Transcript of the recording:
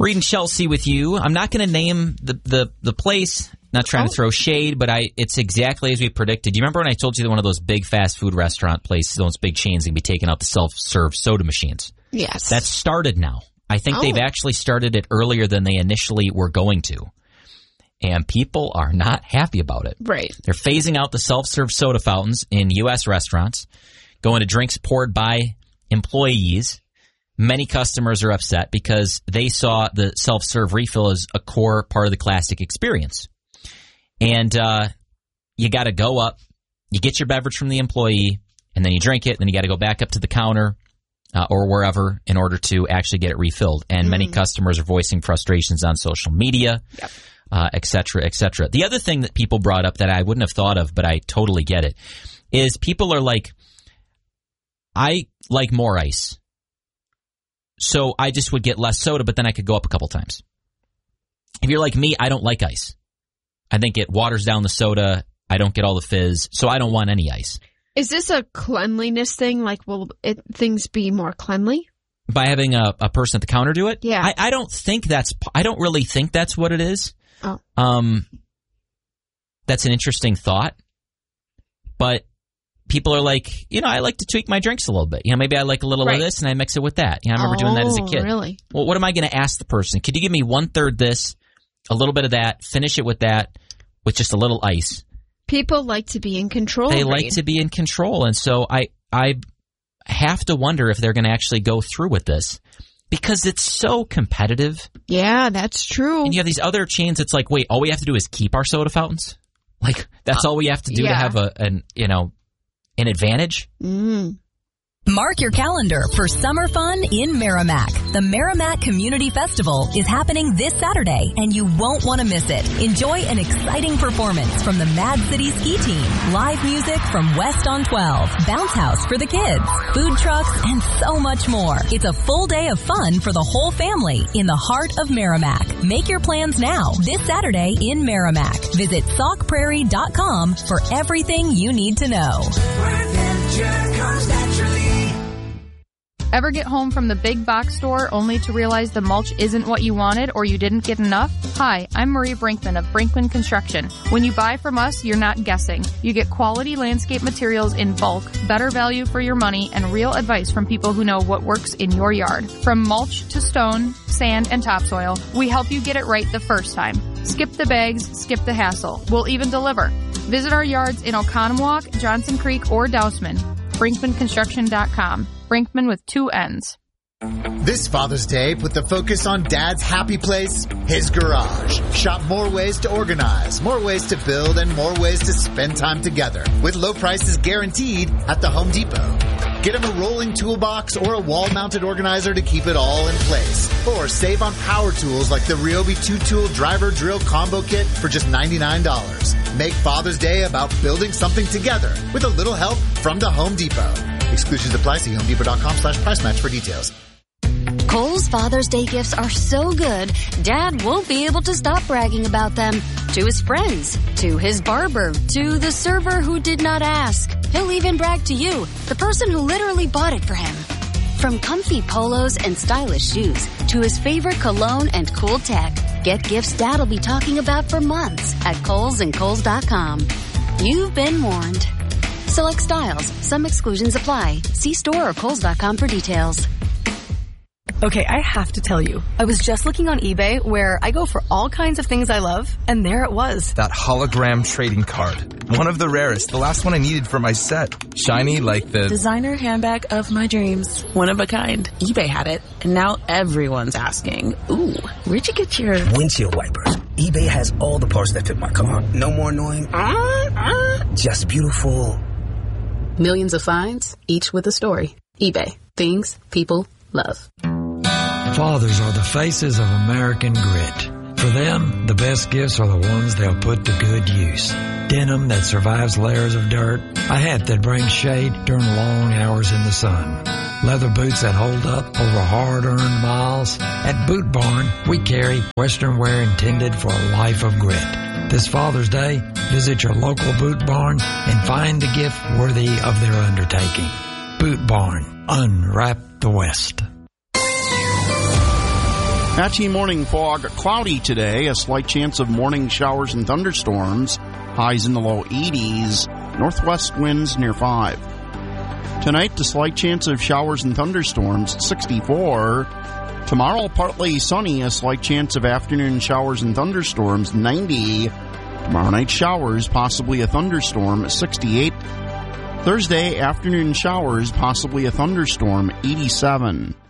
Reed and Chelsea with you. I'm not going to name the place. Not trying to throw shade, but it's exactly as we predicted. Do you remember when I told you that one of those big fast food restaurant places, those big chains, going to be taking out the self-serve soda machines? Yes. That's started now. I think they've actually started it earlier than they initially were going to. And people are not happy about it. Right. They're phasing out the self-serve soda fountains in U.S. restaurants, going to drinks poured by employees. Many customers are upset because they saw the self-serve refill as a core part of the classic experience. And you got to go up, you get your beverage from the employee, and then you drink it, then you got to go back up to the counter or wherever in order to actually get it refilled. And many customers are voicing frustrations on social media, et cetera, et cetera. The other thing that people brought up that I wouldn't have thought of, but I totally get it, is people are like, I like more ice. So I just would get less soda, but then I could go up a couple times. If you're like me, I don't like ice. I think it waters down the soda. I don't get all the fizz, so I don't want any ice. Is this a cleanliness thing? Like, will things be more cleanly? By having a person at the counter do it? Yeah. I don't really think that's what it is. Oh. That's an interesting thought. But people are like, I like to tweak my drinks a little bit. Maybe I like a little of this and I mix it with that. I remember doing that as a kid. Really? Well, what am I going to ask the person? Could you give me 1/3 this, a little bit of that, finish it with that, with just a little ice? People like to be in control. They like to be in control. And so I have to wonder if they're going to actually go through with this because it's so competitive. Yeah, that's true. And you have these other chains. It's like, wait, all we have to do is keep our soda fountains? Like, that's all we have to do to have an advantage? Mark your calendar for summer fun in Merrimack. The Merrimack Community Festival is happening this Saturday, and you won't want to miss it. Enjoy an exciting performance from the Mad City Ski Team, live music from West on 12, bounce house for the kids, food trucks, and so much more. It's a full day of fun for the whole family in the heart of Merrimack. Make your plans now this Saturday in Merrimack. Visit saukprairie.com for everything you need to know. Ever get home from the big box store only to realize the mulch isn't what you wanted or you didn't get enough? Hi, I'm Marie Brinkman of Brinkman Construction. When you buy from us, you're not guessing. You get quality landscape materials in bulk, better value for your money, and real advice from people who know what works in your yard. From mulch to stone, sand, and topsoil, we help you get it right the first time. Skip the bags, skip the hassle. We'll even deliver. Visit our yards in Oconomowoc, Johnson Creek, or Dousman. BrinkmanConstruction.com. Brinkman with 2 N's. This Father's Day, put the focus on Dad's happy place, his garage. Shop more ways to organize, more ways to build, and more ways to spend time together with low prices guaranteed at the Home Depot. Get him a rolling toolbox or a wall-mounted organizer to keep it all in place. Or save on power tools like the Ryobi 2-tool driver drill combo kit for just $99. Make Father's Day about building something together with a little help from the Home Depot. Exclusions apply. See HomeDepot.com/price match for details. Kohl's Father's Day gifts are so good, Dad won't be able to stop bragging about them. To his friends, to his barber, to the server who did not ask. He'll even brag to you, the person who literally bought it for him. From comfy polos and stylish shoes to his favorite cologne and cool tech, get gifts Dad'll be talking about for months at Kohl's and Kohl's.com. You've been warned. Select styles. Some exclusions apply. See store or Kohl's.com for details. Okay, I have to tell you, I was just looking on eBay where I go for all kinds of things I love, and there it was. That hologram trading card. One of the rarest. The last one I needed for my set. Shiny like the designer handbag of my dreams. One of a kind. eBay had it, and now everyone's asking, ooh, where'd you get your windshield wipers? eBay has all the parts that fit my car. No more annoying. Just beautiful. Millions of finds, each with a story. eBay. Things people love. Fathers are the faces of American grit. For them, the best gifts are the ones they'll put to good use. Denim that survives layers of dirt, a hat that brings shade during long hours in the sun, leather boots that hold up over hard-earned miles. At Boot Barn, we carry Western wear intended for a life of grit. This Father's Day, visit your local Boot Barn and find a gift worthy of their undertaking. Boot Barn, unwrap the West. Patchy morning fog, cloudy today. A slight chance of morning showers and thunderstorms. Highs in the low 80s. Northwest winds near 5. Tonight, a slight chance of showers and thunderstorms. 64. Tomorrow, partly sunny. A slight chance of afternoon showers and thunderstorms. 90. Tomorrow night, showers, possibly a thunderstorm. 68. Thursday, afternoon showers, possibly a thunderstorm. 87.